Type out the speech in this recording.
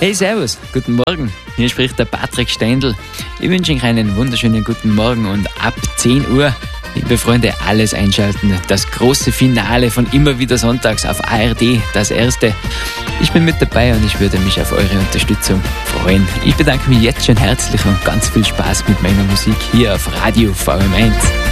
Hey, servus, guten Morgen. Hier spricht der Patrick Steindl. Ich wünsche Ihnen einen wunderschönen guten Morgen und ab 10 Uhr, liebe Freunde, alles einschalten. Das große Finale von Immer wieder sonntags auf ARD, das erste. Ich bin mit dabei und ich würde mich auf eure Unterstützung freuen. Ich bedanke mich jetzt schon herzlich und ganz viel Spaß mit meiner Musik hier auf Radio VM1.